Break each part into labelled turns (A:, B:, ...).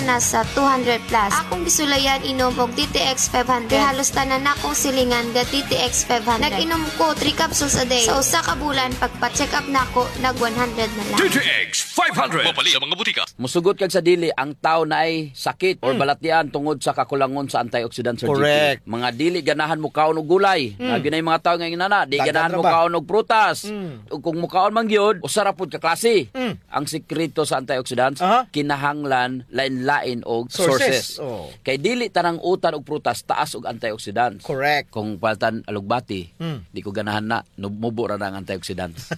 A: nasa 200 plus. Akong gisulayan inom og DTX 500. Halos tanan akong silingan ga DTX 500. Nag-inom ko 3 capsules a day. Sa usa ka bulan pagpa-check up nako nag 100 na lang.
B: DTX 500 mapali sa mga butika.
C: Musugot kag sa dili ang tao na ay sakit or balatian tungod sa kakulangon sa antioxidant Sir
D: Correct.
C: GP. Mga dili ganahan mo kaon og gulay. Lagi na yung mga tao nga inana, di
D: Dagan
C: ganahan
D: ra
C: mo
D: ba?
C: kaon og prutas. Ug kung mo kaon man gyud, usara pud ka klase. Ang sekreto sa antioxidants kinahanglan lain-lain og sources.
D: Oh.
C: Kay dili tanang utan og prutas taas og antioxidants.
D: Correct.
C: Kung paltan alugbati, di ko ganahan na, mubo ra na ang antioxidants.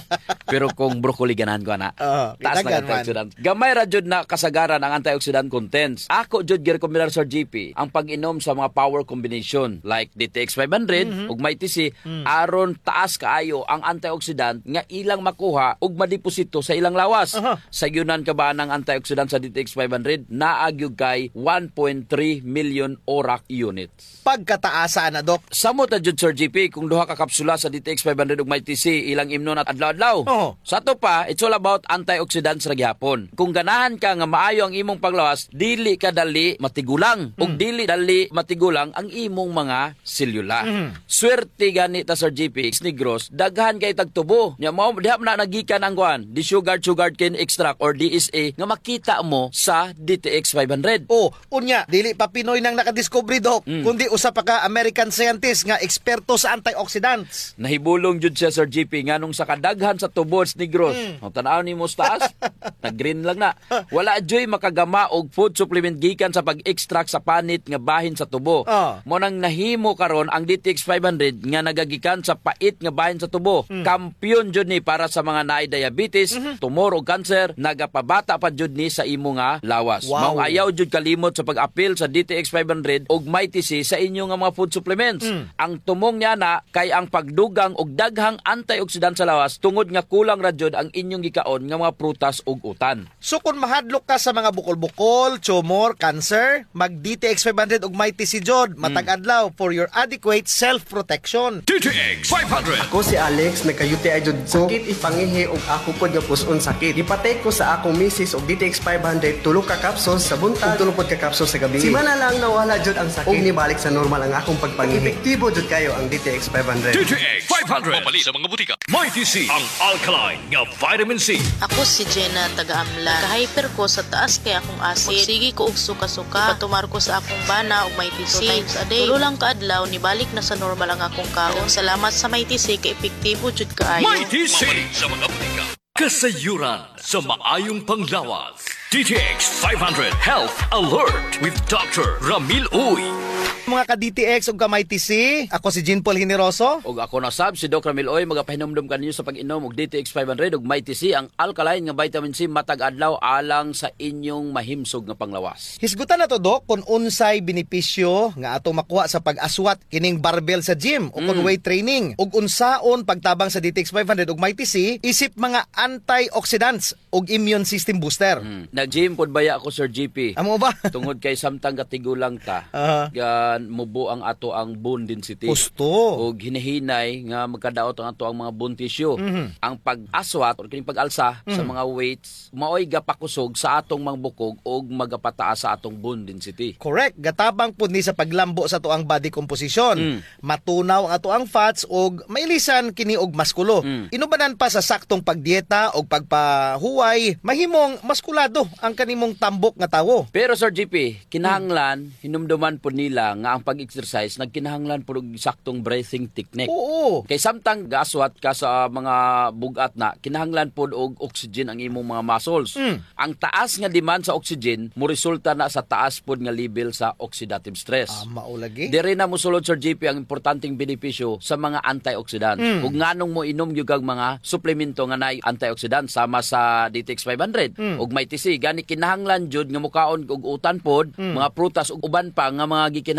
C: Pero kung broccoli ganahan ko na, taas na
D: dagan
C: ang antioxidants. Gamay ra jud na kasagaran ang antioxidant contents. Ako jud girekomendar sa GP ang pag-inom sa mga power combination like DTX 500 ug may TC aron taas kaayo ang antioxidant nga ilang makuha ug madeposito sa ilang lawas. Sa yunan ka ba ng antioxidant sa DTX 500 naagyog kay 1.3 million ORAC units.
D: Pagkataasa na, Dok.
C: Samot na jud Sir GP kung duha ka kapsula sa DTX 500 ug may TC ilang imnon at adlaw-adlaw. Sa to pa, it's all about antioxidants ra gyapon. Kung ganahan ka nga maayo ang imong paglawas, dili ka dali matigulang ug dili dali matigulang ang imong mga selula. Swerte gani ta Sir GP Negros, daghan kay tagtubo. Nya mao diha na nagikan ang kuan, di sugar cane extract or DSA nga makita mo sa DTX 500.
D: Unya, dili pa Pinoy nang nakadiscovery, Dok, kundi usa pa ka American scientist nga eksperto sa antioxidants.
C: Nahibulong jud siya Sir GP nganong sa kadaghan sa tubos Negros. Ang tanaw nimo sa taas, nag-green lang na. Wala joy makagama og food supplement gikan sa pag-extract sa panit nga bahin sa tubo. Mo nang nahimo karon ang DTX 500 nga nagagikan sa pait nga bahin sa tubo. Kampiyon jud ni para sa mga naay diabetes, tumor o cancer, nagapabata pa jud ni sa imo nga lawas.
D: Wow.
C: Mao ayaw jud kalimot sa pag-apil sa DTX 500 og may TC sa inyo nga mga food supplements. Ang tumong niya na kay ang pagdugang og daghang antioxidant sa lawas tungod nga kulang ra jud ang inyong gikaon nga mga prutas ug utan.
D: So kung mahadlok ka sa mga bukol-bukol, tumor, cancer, mag DTX 500 ug may TC jod matag adlaw for your adequate self-protection.
B: DTX 500
E: Ako si Alex, nagka-UTI jud ko. Sakit ipangihi og ako pod nga puson sakit. Ipatay ko sa akong misis og DTX 500 tulo ka capsules sa buntag ug tulo pod ka capsules sa gabi. Simana lang nawala jud ang sakit. Og nibalik sa normal ang akong pagpangihi. Epektibo jud kayo ang DTX 500.
B: DTX 500 mapali sa mga butika. May TC ang alkaline nga vitamin C.
F: Ako si Jenna, taga-amla. Ka-hyper ko sa taas kay akong acid. Magsigi ko og suka-suka. Patumar ko sa akong bana og may TC. 2 times a day. Tulo lang kaadlaw, nibalik na sa normal ang akong kaon. Salamat sa may TC kay epektibo jud kaayo.
B: May TC sa mga butika. Kasayuran sa maayong panglawas. DTX 500 Health Alert with Dr. Ramil Uy.
D: Mga ka-DTX ug kamay TC, ako si Jean Paul Generoso.
C: Og ako na sab si Dr. Miloy magapahinumdum kaninyo sa pag-inom og DTX 500 ug may TC ang alkaline nga vitamin C matag adlaw alang sa inyong mahimsog nga panglawas.
D: Hisgutan na to, Dok, kung unsay benepisyo nga ato makuha sa pag-aswat kining barbell sa gym o kung weight training ug unsaon pagtabang sa DTX 500 ug may TC isip mga antioxidants ug immune system booster.
C: Nag-gym pod baya ako Sir GP.
D: Amo ba?
C: Tungod kay samtang katigulang ta. Mubo ang ato ang bone density.
D: Gusto.
C: O hinahinay nga magkadaot ang ato ang mga bone tissue. Ang pag-aswat o kining pag-alsa sa mga weights maoy gapakusog sa atong mga bukog o magapataas sa atong bone density.
D: Correct. Gatabang pud ni sa paglambo sa ato ang body composition. Matunaw ang ato ang fats og mailisan kini og maskulo. Inubanan pa sa saktong pagdieta og pagpahuway, mahimong maskulado ang kanimong tambok nga tawo.
C: Pero Sir GP, kinahanglan hinumduman po nila nga ang pag-exercise nagkinahanglan po og saktong breathing technique.
D: Oo.
C: Kay samtang gaswat ka sa mga bugat na, kinahanglan po og oxygen ang imong mga muscles. Ang taas nga demand sa oxygen mo resulta na sa taas po nga level sa oxidative stress.
D: Maulagi.
C: Dire na mosulod Sir GP ang importanteng benepisyo sa mga antioxidants. Ug nganong mo inom gyud kag mga suplemento nga nay antioxidants sama sa DTX 500 ug may TC gani kinahanglan jud nga mukaon og utan pod, mga prutas ug uban pa nga mga gikinahanglan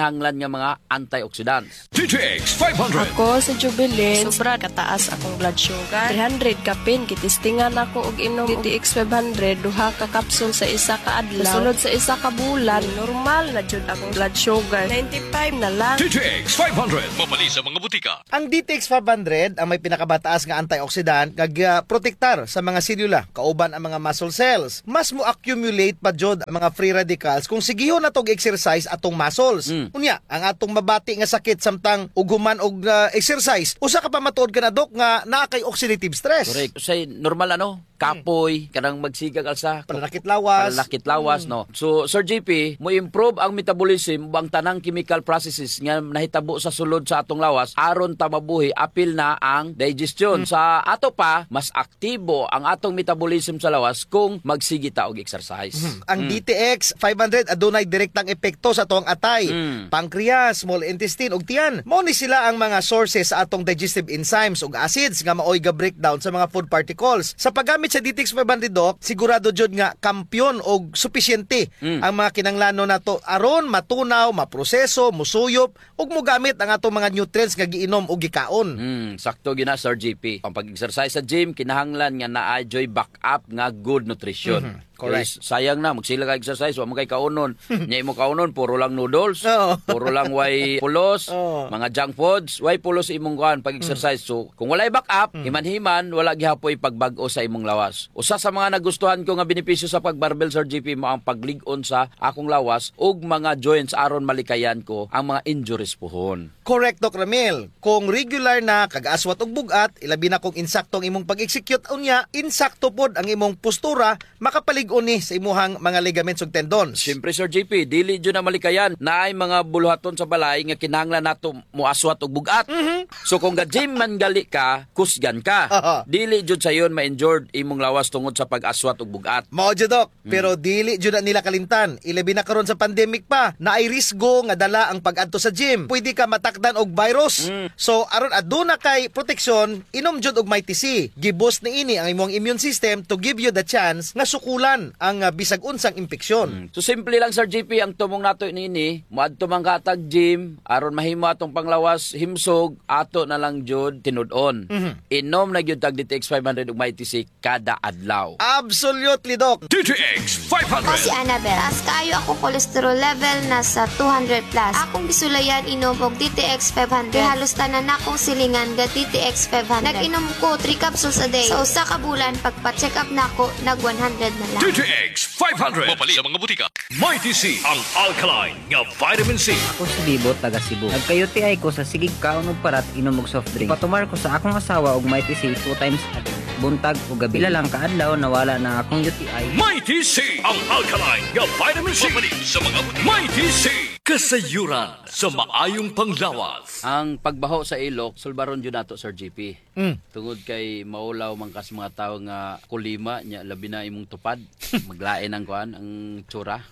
C: kinahanglan nga mga antioxidants.
B: DTX 500.
G: Ako sa Jubilee, sobra kataas akong blood sugar. 300 kapin, kitistingan ako og inom DTX 500, duha ka kapsul sa isa ka adlaw. Sulod sa isa ka bulan, normal na jud akong blood sugar. 95 na lang.
B: DTX 500. Mabali sa mga butika.
D: Ang DTX 500 ang may pinakabataas nga antioxidant kag protektar sa mga selula kauban ang mga muscle cells. Mas mo accumulate pa jud ang mga free radicals kung sigihon na tog exercise atong muscles. Unya, ang atong mabati nga sakit samtang uguman og exercise, usa ka pa matuod ka na dok nga naa kay oxidative stress.
C: Correct. Say normal kapoy, kanang magsigag alsa,
D: Pananakit lawas.
C: pananakit lawas, no. So, Sir JP, mo improve ang metabolism ang tanang chemical processes nga nahitabo sa sulod sa atong lawas aron ta mabuhi apil na ang digestion. Sa ato pa, mas aktibo ang atong metabolism sa lawas kung magsigi ta og exercise.
D: Ang DTX 500 adunay direktang epekto sa atong atay, pancreas, small intestine ug tiyan. Mao ni sila ang mga sources sa atong digestive enzymes ug acids nga maoy ga breakdown sa mga food particles. Sa paggamit sa DTX 500 Doc, sigurado jud nga kampyon og supisyente ang mga kinanglanon nato aron matunaw, maproseso, musuyop ug mogamit ang atong mga nutrients nga giinom ug gikaon.
C: Sakto gina Sir JP. Ang pag-exercise sa gym kinahanglan nga naa joy backup nga good nutrition.
D: Correct.
C: Kaya sayang na magsila ka exercise wa mo kay kaunon. Nya imo kaunon puro lang noodles,
D: Oo.
C: puro lang way pulos,
D: Oo.
C: mga junk foods, way pulos imong kuan pag-exercise. So kung walay backup, himan-himan wala gihapoy pagbag-o sa imong lawas. Usa sa mga nagustuhan ko nga benepisyo sa pagbarbell Sir JP mo ang paglig-on sa akong lawas ug mga joints aron malikayan ko ang mga injuries pohon.
D: Correct Doc Ramil. Kung regular na kag-aswat og bugat, ilabi na kung insaktong imong pag-execute unya, insakto pod ang imong postura, makapalig-on ni sa imuhang mga ligaments ug tendons.
C: Siyempre Sir JP, dili jud na malikayan na ay mga buluhaton sa balay nga kinahanglan nato moaswat og bugat. So kung ga-gym man gali ka, kusgan ka.
D: Aha.
C: Dili jud sayon ma-injured imong lawas tungod sa pag-aswat og bugat.
D: Mao jud Doc, pero dili jud na nila kalimtan. Ilabi na karon sa pandemic pa, na ay risgo nga dala ang pag-adto sa gym. Pwede ka matakdan og virus. So aron aduna kay proteksyon, inom jud og Mighty C. Giboost ni ini ang imong immune system to give you the chance nga sukulan ang bisag unsang impeksyon.
C: So simple lang Sir JP ang tumong nato nini, moadto man ka tag gym aron mahimo atong panglawas himsog ato na lang jud tinud-on. Inom na gyud tag DTX 500 ug Mighty C kada adlaw.
D: Absolutely Doc.
B: DTX
A: Ako si
B: 500.
A: Annabelle. Taas kaayo ako cholesterol level nasa 200 plus. Akong bisulayan inom og DTX 500. Halos tanan akong silingan ga DTX 500. Nag-inom ko 3 capsules a day. Sa usa ka bulan pagpa-check up nako nag 100 na lang.
B: DTX 500. Mabali sa mga butika. Mighty C, ang alkaline nga vitamin C.
H: Ako si Bibo, taga Cebu. Nagka-UTI ko sa sigig kaon og parat inom og soft drink. Patumar ko sa akong asawa og Mighty C 2 times a day. Buntag o gabi. Pila lang kaadlaw nawala na akong UTI.
B: Mighty C, ang alkaline nga vitamin C. Mabali sa mga butika. Mighty C, kasayuran sa maayong panglawas.
C: Ang pagbaho sa ilok, sulbaron jud nato Sir JP. Tungod kay maulaw man kas mga tawo nga kulima nya labi na imong tupad, maglain ang kuan ang tsura.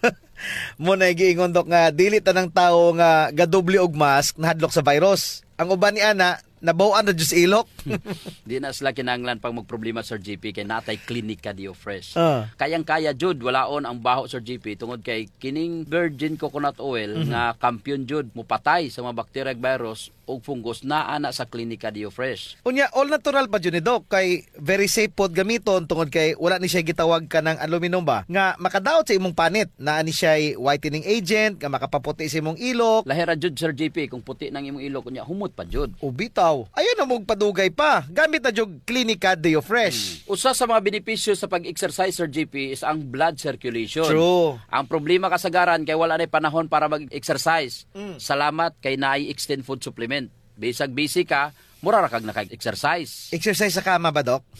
D: Mo na giingon Doc nga dili tanang tawo nga gadoble og mask nahadlok sa virus. Ang uban ni ana nabaw-an na jud sa ilok.
C: Di na sila kinahanglan pang magproblema Sir JP kay natay klinika Dio Fresh.
D: Ah.
C: Kayang-kaya jud walaon ang baho Sir JP tungod kay kining virgin coconut oil nga kampiyon jud mupatay sa mga bacteria ug virus ug fungus naa na sa klinika Dio Fresh.
D: Unya all natural pa jud ni Doc kay very safe pod gamiton tungod kay wala ni siya gitawag ka ng aluminum ba nga makadaot sa imong panit. Naa ni siya whitening agent nga makapaputi sa imong ilok.
C: Lahira jud Sir JP kung puti nang imong ilok unya humot pa jud.
D: Ubitaw. Ayun na mong padugay pa. Gamit na jug Clinica Deo Fresh.
C: Usa sa mga benepisyo sa pag-exercise Sir JP is ang blood circulation.
D: True.
C: Ang problema kasagaran kay wala na panahon para mag-exercise. Salamat kay naay extend food supplement. Bisag busy ka, mura ra kag naka-exercise.
D: Exercise sa kama ba, Doc?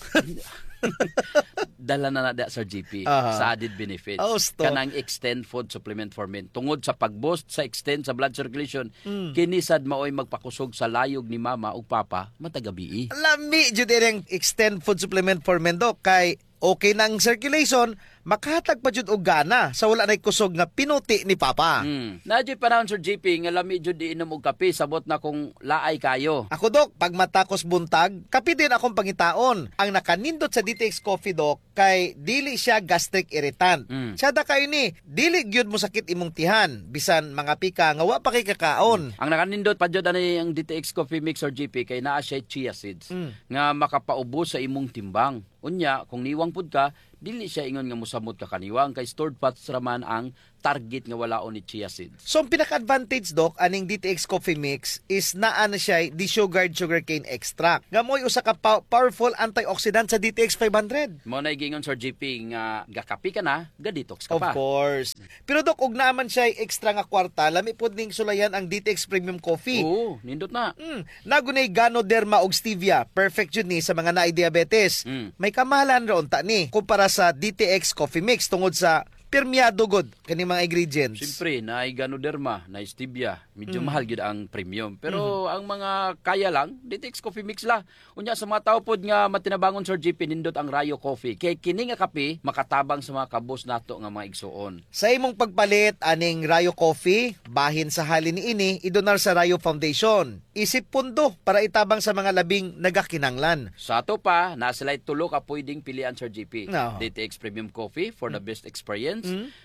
C: Dala na nada Sir JP
D: Aha.
C: sa added benefits.
D: Oh, stop.
C: Kanang extend food supplement for men. Tungod sa pag-boost sa extend sa blood circulation, kinisad maoy magpakusog sa layog ni mama ug papa matagabi.
D: Lami jud ang extend food supplement for men, Doc, kay okay na ang circulation, makahatag pa jud og gana sa wala nay kusog nga pinuti ni Papa.
C: Nadyo panahon, Sir JP, nga lami jud di inom og kape, sabot na kung laay kayo.
D: Ako, Dok, pag matakos buntag, kapi din akong pangitaon. Ang nakanindot sa DTX Coffee, Dok, kay dili siya gastric irritant. Siya da kayo ni, dili gyud mo sakit imong tihan, bisan mga pika nga wa pa kay kakaon.
C: Ang nakanindot pa jud ani ang DTX Coffee Mix, Sir JP, kay naa siya chia seeds nga makapaubos sa imong timbang. Unya, kung niwang pud ka, dili siya ingon nga mosamot ka kaniwang, kay stored fats raman ang target nga walaon ni chia seeds.
D: So, ang pinaka-advantage, Dok, aning DTX Coffee Mix is naa na siya desugared sugarcane extract. Nga mo'y usa ka powerful antioxidant sa DTX 500.
C: Mo na gingon, Sir JP, nga gakapi ka na, ga-detox ka
D: Of
C: pa.
D: course. Pero, Dok, ug naman siya extra nga kwarta, lami pod ning sulayan ang DTX Premium Coffee.
C: Oo, nindot na.
D: Nagunay Ganoderma og stevia. Perfect yun ni sa mga naay diabetes. May kamahalan ron ta ni kumpara sa DTX Coffee Mix tungod sa permeado god kani mga ingredients.
C: Siyempre, na Ganoderma, na stevia, medyo mahal gyud ang premium. Pero ang mga kaya lang, DTX Coffee Mix la. Unya sa mga tao pod nga matinabangon, Sir JP, nindot ang Rayo Coffee. Kay kini nga kape makatabang sa mga kabos nato nga mga igsuon.
D: Sa imong pagpalit aning Rayo Coffee, bahin sa halin ni ini idonar sa Rayo Foundation. Isip pundo para itabang sa mga labing nagakinanglan.
C: Sa ato pa, na sila tulo ka pwedeng pilian, Sir JP.
D: No.
C: DTX Premium Coffee for the best experience.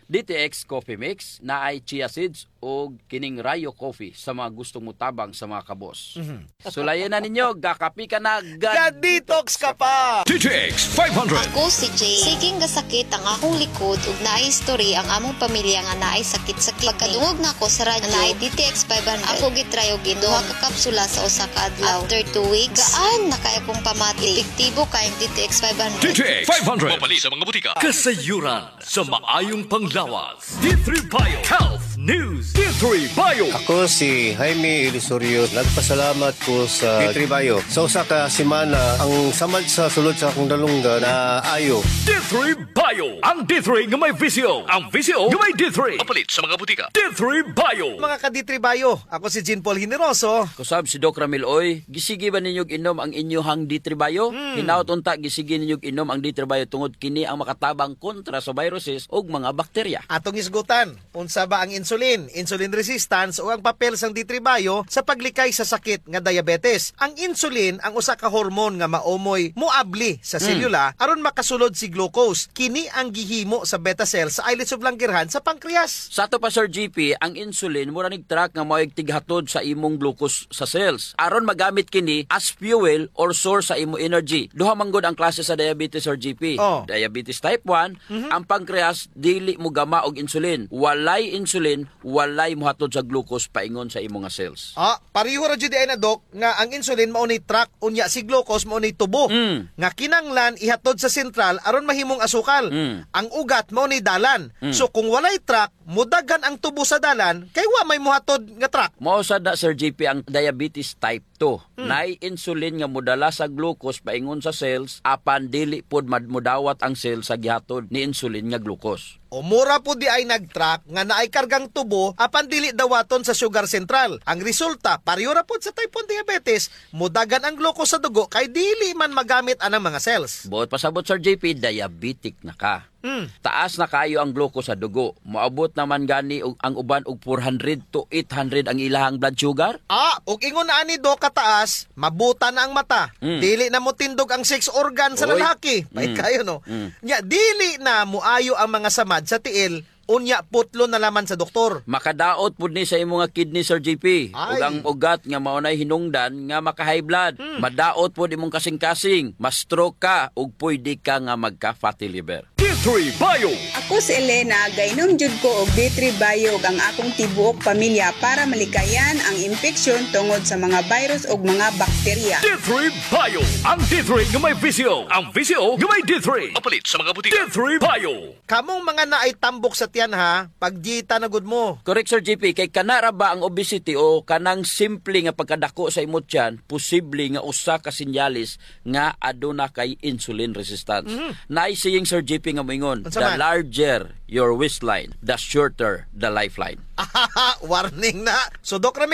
C: DTX Coffee Mix na ay chia seeds o kining Rayo Coffee sa mga gustong mutabang sa mga kabos. Sulayan na ninyo, gakapi ka na,
D: Ga-detox ka pa!
B: DTX 500.
A: Ako si Jay. Siging gasakit ang akong likod ug naay history ang among pamilya nga naay sakit-sakit. Pagkadungog na ako sa radyo, naay DTX 500. Ako gitry og duha ka kapsula sa usa ka adlaw. After 2 weeks, gaan na kay akong pamati. Epektibo kayong DTX 500.
B: DTX 500. Mabali sa mga butika. Kasayuran sa maayong panglawas. D3 Bio Health News. D3 Bio.
I: Ako si Jaime Ilisorio. Nagpasalamat ko sa D3 Bio. Sa usa ka semana, ang samad sa sulod sa akong dalungga na ayo.
B: D3 Bio. Ang D3 nga may visyo. Ang visyo nga may D3. Mapalit sa mga butika. D3 Bio.
D: Mga ka-D3 ako si Jean Paul Hineroso.
C: Kusab si Doc Ramil Oy, gisigi ba ninyog inom ang inyuhang D3 Bio? Hinaut unta gisigi ninyog inom ang D3 Bio tungod kini ang makatabang kontra sa viruses ug mga bakterya.
D: Atong isgutan, unsa ba ang insulin, insulin resistance o ang papel sang D3 Bio sa paglikay sa sakit nga diabetes. Ang insulin ang usa ka hormone nga maomoy muabli sa selula aron makasulod si glucose. Kini ang gihimo sa beta cells sa islets of Langerhans sa pancreas.
C: Sa ato pa, Sir GP, ang insulin mura nig-track nga mo'y tighatod sa imong glucose sa cells aron magamit kini as fuel or source sa imong energy. Duha man gud ang klase sa diabetes, Sir GP. Diabetes type 1, ang pancreas dili mo gama og insulin. Walay insulin, walay mohatod sa glucose paingon sa imong nga cells.
D: Pareho ra jud ay na, Dok, nga ang insulin mao ni track unya si glucose mao ni tubo. Nga kinanglan ihatod sa sentral aron mahimong asukal. Ang ugat mao ni dalan. So kung walay track, mudagan ang tubo sa dalan kay wa may muhatod nga track.
C: Mao sad na, Sir JP, ang diabetes type 2. Nay insulin nga modala sa glucose paingon sa cells apan dili pod mudawat ang cell sa gihatod ni insulin nga glucose.
D: O mura po di ay nag-track nga naay kargang tubo apan dili dawaton sa sugar central. Ang resulta, pareho ra pod sa type 1 diabetes, mudagan ang glucose sa dugo kay dili man magamit anang mga cells.
C: Buot pasabot, Sir JP, diabetic na ka. Taas na kayo ang glucose sa dugo. Moabot naman gani ang uban og 400 to 800 ang ilahang blood sugar.
D: Ug ingon na ani, Dok, kataas, mabuta na ang mata. Dili na mo tindog ang sex organ sa
C: Oy.
D: lalaki. Pait kayo, no? Nya, dili na muayo ang mga samad sa tiil, unya putlo na laman sa doktor.
C: Makadaot pud ni sa imong nga kidney, Sir JP. Ug
D: Ay.
C: ang ugat nga maunay hinungdan nga maka-high blood. Madaot pud imong kasing-kasing, ma-stroke ka ug pwede ka nga magka-fatty liver.
B: D3 Bio.
J: Ako si Elena, gainom jud ko og D3 Bio ang akong tibuok pamilya para malikayan ang infeksyon tungod sa mga virus ug mga bakterya.
B: D3 Bio. Ang D3 nga may visyo. Ang visyo nga may D3. Mapalit sa mga butika. D3 Bio.
D: Kamong mga naay tambok sa tiyan, ha, pagdita na gud mo.
C: Correct, Sir JP. Kay kanara ba ang obesity o kanang simple nga pagkadako sa imong tiyan, posible nga usa ka sinyalis nga aduna kay insulin resistance. Naisiying, Sir JP, nga moingon,
D: Unsa
C: the
D: man?
C: larger your waistline, the shorter the lifeline.
D: Warning na. So, Doc Ramil,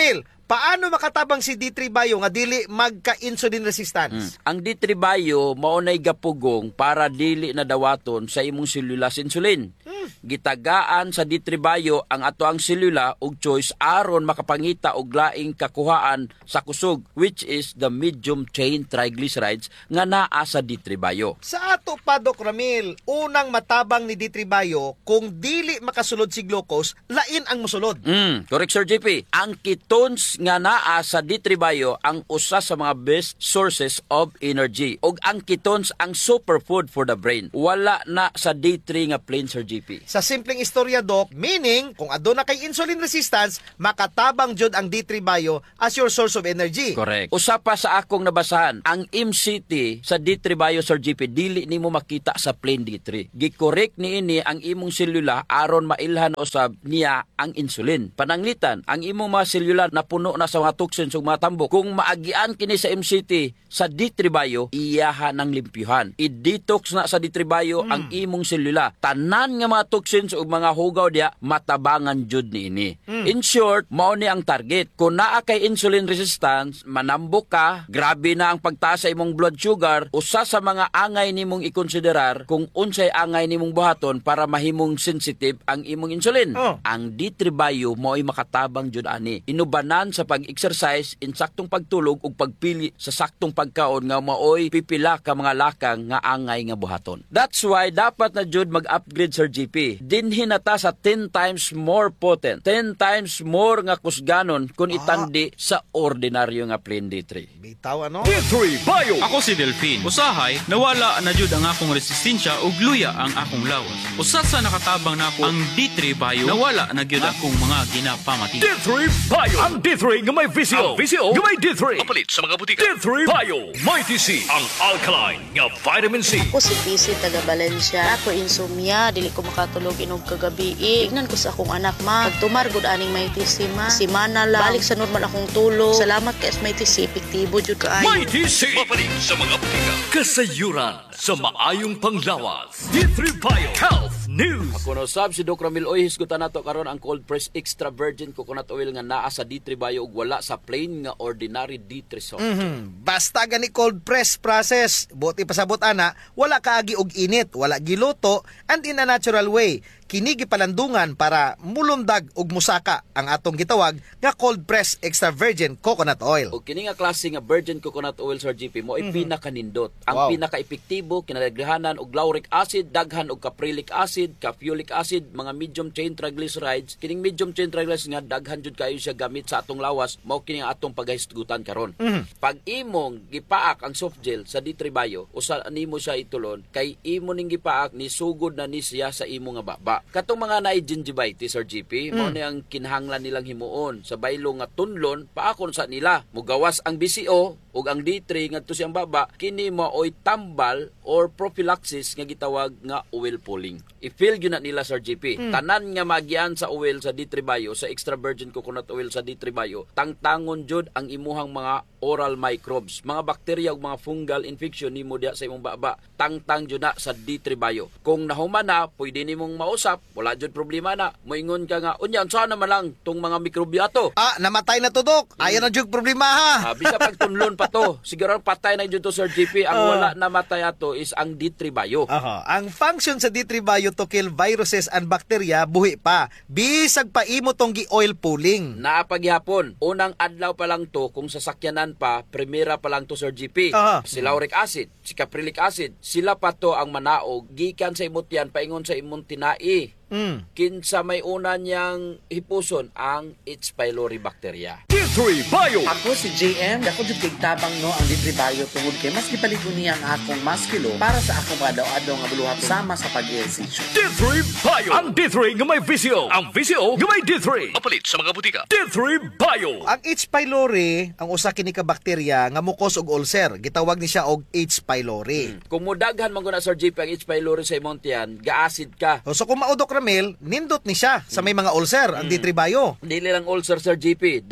D: Paano makatabang si D3 Bio nga dili magka-insulin resistance?
C: Ang D3 Bio maunay gapugong para dili na dawaton sa imong selula sa insulin. Gitagaan sa D3 Bio ang ato ang selula ug choice aron makapangita og laing kakuhaan sa kusog, which is the medium chain triglycerides nga naa sa D3 Bio.
D: Sa ato pa, Doc Ramil, unang matabang ni D3 Bio, kung dili makasulod si glucose, lain ang musulod.
C: Correct, Sir JP. Ang ketones nga naa sa D3 Bio ang usa sa mga best sources of energy. Og ang ketones ang superfood for the brain. Wala na sa D3 nga plain, Sir JP.
D: Sa simpleng istorya, Doc, meaning, kung aduna kay insulin resistance, makatabang jud ang D3 Bio as your source of energy.
C: Correct. Usa pa sa akong nabasahan, ang MCT sa D3 Bio, Sir JP, dili nimo makita sa plain D3. Gikorek niini ang imong selula aron mailhan usab niya ang insulin. Pananglitan, ang imong mga selula napuno na sa mga toxins ug mga tambok. Kung maagian kini sa MCT sa D3 Bio, iyaha ng limpyuhan. I-detox na sa D3 Bio ang imong selula. Tanan nga mga toxins ug mga hugaw diya matabangan jud niini. In short, mao ni ang target. Kung naa kay insulin resistance, manambok ka, grabe na ang pagtaas sa imong blood sugar, usa sa mga angay nimong ikonsiderar kung unsay angay nimong buhaton para mahimong sensitive ang imong insulin. Ang D3 Bio mao'y makatabang jud ani. Inubanan sa pag-exercise, insaktong pagtulog ug pagpili sa saktong pagkaon nga mao'y pipila ka mga lakang nga angay nga buhaton. That's why dapat na jud mag-upgrade, Sir GP. Dinhi na ta sa 10 times more potent, 10 times more nga kusganon kung itandi sa ordinaryo nga plain D3.
D: Bitaw ano?
B: D3 Bio.
K: Ako si Delphine. Usahay, nawala na jud ang akong resistensya ug luya ang akong lawas. Usa sa nakatabang nako ang D3 Bio, nawala na gyud akong mga ginapamati.
B: D3 Bio. Ang D3 nga may visio. Ang visio nga may D3. Kapalit sa mga butika. D3 Bio. May TC. Ang alkaline nga vitamin C.
F: Ako si PC taga Valencia. Ako insomnia, dili ko makatulog inog kagabi. Ignan ko sa akong anak, ma. Pagtumar gud aning may TC, ma. Simana lang. Balik sa normal akong tulog. Salamat kay may TC, epektibo jud kaayo.
B: May TC. Kapalit sa mga butika. Kasayuran sa maayong panglawas. D3 Bio. Health News.
C: Ako no sab si Doc Ramil Oy, hisgutan nato karon ang cold press extra virgin coconut oil nga naa sa D3 Bio ug wala sa plain nga ordinary D3 soft.
D: Basta gani cold press process, buti pasabot ana, wala kaagi og init, wala giluto, and in a natural way. Kini gipalandungan para mulundag og musaka ang atong gitawag nga cold press extra virgin coconut oil.
C: O kini nga klase nga virgin coconut oil, Sir GP, mo ay pinakanindot. Ang pinaka-epektibo, kinadaghanan og lauric acid, daghan og caprylic acid, caffeolic acid, mga medium chain triglycerides. Kining medium chain triglycerides nga daghan jud kayo siya gamit sa atong lawas, mao kini nga atong paghisgutan karon. Pag imong gipaak ang soft gel sa D3 Bio, usa nimo siya itulon kay imo ning gipaak ni sugod na ni siya sa imo nga baba. Katong mga naay gingivitis, Sir GP, mao ni ang kinahanglan nilang himuon sa baylo nga tunlon paakon sa nila. Mugawas ang BCO ug ang D3 ngadto siyang baba, kini maoy tambal or prophylaxis nga gitawag nga oil pulling. I-feel gyud na nila, Sir GP. Tanan nga magian sa oil sa D3 Bio, sa extra virgin coconut oil sa D3 Bio, tangtangon jud ang imuhang mga oral microbes, mga bakterya ug mga fungal infection nimo diha sa imong baba. Tangtang jud na sa D3 Bio. Kung nahuman na, pwede nimong mausap, wala jud problema na. Moingon ka nga, unya unsa naman lang tong mga mikrobyo ato?
D: Namatay na to, Dok. Ayan na jud problema ha.
C: Bisa pag tunlon pa to. Siguro patay na jud to, Sir GP. Ang wala namatay ato is ang D3 Bio.
D: Ang function sa D3 Bio to kill viruses and bacteria buhi pa. Bisag pa imo tong gi-oil pulling.
C: Naapaghapon, unang adlaw pa lang to, kung sasakyanan pa, primera pa lang to, Sir GP. Si lauric acid, si caprylic acid, sila pa to ang manaog, gikan sa imot yan, paingon sa imong tinai. Kinsa may una niyang hipuson ang H. pylori bacteria.
B: D3 Bio.
L: Ako si JM, ako jud kay tabang no ang D3 Bio tungod kay mas gipaligon niya ang akong maskilo para sa akong mga daw-adaw nga buluhat sama sa pag-ehersisyo.
B: D3 Bio. Ang D3 nga may visio. Ang visio nga may D3. Kapalit sa mga butika. D3 Bio.
D: Ang H. pylori, ang usa kini ka bakterya nga mukos og ulcer, gitawag ni siya og H. pylori.
C: Kung mudaghan man guna, Sir JP, ang H. pylori sa imong tiyan, ga-acid ka.
D: So kung maudok Ramil, nindot ni siya sa may mga ulcer ang D3 Bio.
C: Dili lang ulcer, Sir JP. The best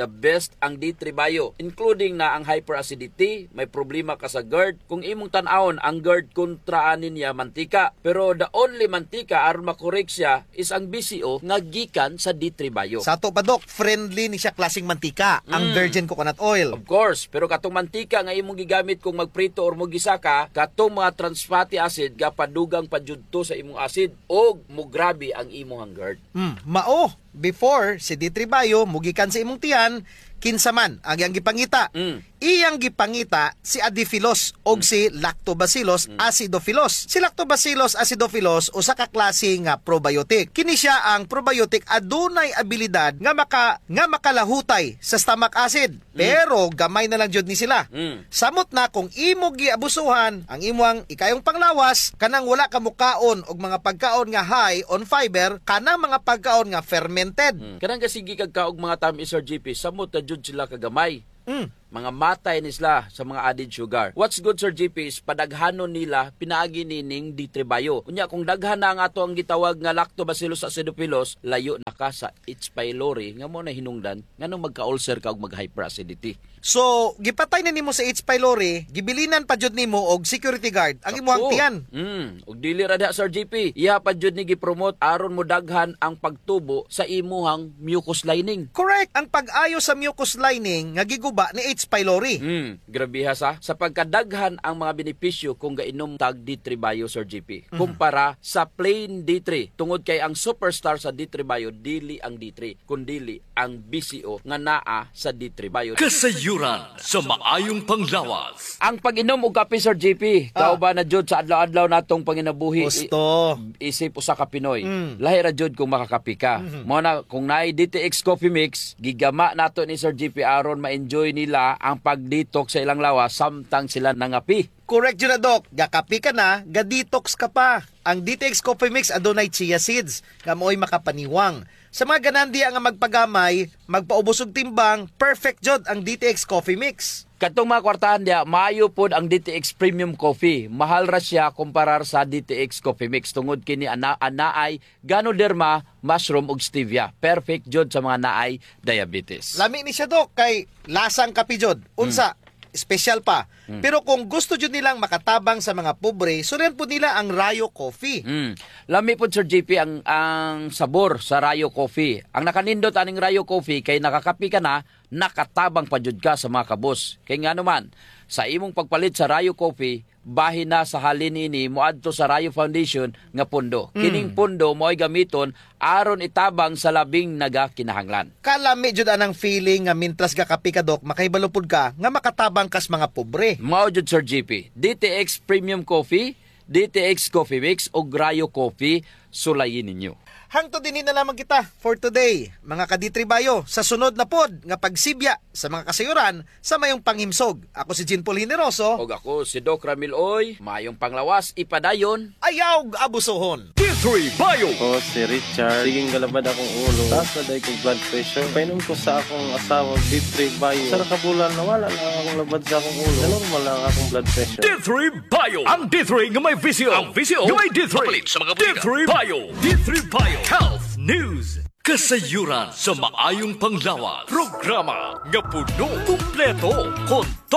C: list ang D3 Bio, including na ang hyperacidity, may problema ka sa GERD. Kung imong tan-awon ang GERD kontraanin niya mantika, pero the only mantika aron makorek siya is ang BCO nga gikan sa D3 Bio.
D: Sa ato pa Dok, friendly ni siya klaseng mantika, ang virgin coconut oil.
C: Of course, pero katong mantika nga imong gigamit kung magprito or mogisaka, katong mga trans fatty acid gapadugang padjudto sa imong acid o mugrabe ang imong GERD.
D: Mao, before si D3 Bio mugikan sa imong tiyan, kinsa man ang iyang gipangita. Iyang gipangita si Adiphilus og si Lactobacillus acidophilus. Si Lactobacillus acidophilus usa ka klase nga probiotic. Kini siya ang probiotic adunay abilidad nga makalahutay sa stomach acid. Pero gamay na lang jud ni sila. Samot na kung imo giabusuhan ang imong ikayong panglawas kanang wala ka mukaon og mga pagkaon nga high on fiber, kanang mga pagkaon nga fermented.
C: Kanang kasigi kag kaog mga tamis Sir GP, samot na jud sila kagamay. Mga matay ni sila sa mga added sugar. What's good Sir GP is padaghanon nila pinaagi nining D3 Bio. Unya kung daghan na ang ato ang gitawag nga Lactobacillus acidophilus, layo na ka sa H. pylori nga mo na hinungdan nganong magka-ulcer ka og mag-hyperacidity.
D: So, gipatay na nimo sa H. pylori, gibilinan pa jud nimo og security guard ang imong tiyan.
C: Og dili ra diha Sir GP, iya pa jud ni gipromote aron mo daghan ang pagtubo sa imuhang mucus lining.
D: Correct, ang pag-ayo sa mucus lining nga giguba ni H. pylori.
C: Grabe sa pagkadaghan ang mga benepisyo kung gainom tag D3 Bio Sir GP kumpara sa plain D3. Tungod kay ang superstar sa D3 Bio dili ang D3 kundili ang BCO nga naa sa D3 Bio.
B: Kasayuran sa maayong panglawas.
C: Ang pag-inom og kape Sir GP, kauban na jud sa adlaw-adlaw natong panginabuhi.
D: Gusto.
C: Isip usa ka Pinoy. Lahi ra jud kung makakapi ka. Mao na kung naay DTX Coffee Mix, gigama nato ni Sir GP aron ma-enjoy nila ang pag-detox sa ilang lawas samtang sila nangapi.
D: Correct yun na Dok, gakapi ka na, ga-detox ka pa. Ang DTX Coffee Mix adunay chia seeds, nga mo'y makapaniwang. Sa mga ganandi nga magpagamay, magpaubos og timbang, perfect jud ang DTX Coffee Mix.
C: Katong mga kwartahan dia, maayo pod ang DTX Premium Coffee. Mahal ra siya kumparar sa DTX Coffee Mix tungod kini anaay Ganoderma, mushroom ug stevia. Perfect jud sa mga naay diabetes.
D: Lami ni siya Dok kay lasang kapi jud. Unsa? Special pa. Pero kung gusto jud nilang makatabang sa mga pobre, surian po nila ang Rayo Coffee.
C: Lami po Sir JP ang sabor sa Rayo Coffee. Ang nakanindot aning Rayo Coffee kay nakakapi ka na, nakatabang pa jud ka sa mga kabos. Kay nga naman, sa imong pagpalit sa Rayo Coffee, bahin na sa halin ini moadto sa Rayo Foundation nga pundo. Kining pundo mo'y gamiton aron itabang sa labing nagakinahanglan.
D: Kalami jud anang feeling nga mintras gakapi ka Dok, makahibalo ka nga makatabang kas mga pobre.
C: Mao jud Sir GP, DTX Premium Coffee, DTX Coffee Mix o Rayo Coffee, sulayin ninyo.
D: Hangtod din na lamang kita for today, mga ka-D3 Bio, sa sunod na pod nga pagsibya sa mga kasayuran sa mayong panghimsog. Ako si Jean Paul Generoso.
C: O ako si Doc Ramil Oy, mayong panglawas, ipadayon.
D: Ayaw abusohon.
B: D3 Bio.
M: Ako si Richard. Siging galabad akong ulo. Taas na dahil kong blood pressure. Painom ko sa akong asawa, D3 Bio. Sa nakabulan, nawala lang akong labad sa akong ulo. Normal lang akong blood pressure.
B: D3 Bio. Ang D3 nga may visio. Ang visio nga may D3. Mapalit sa mga bulika. D3 Bio. D3 Bio. Health News. Kasayuran sa maayong panglawas. Programa nga puno, kumpleto, kontak.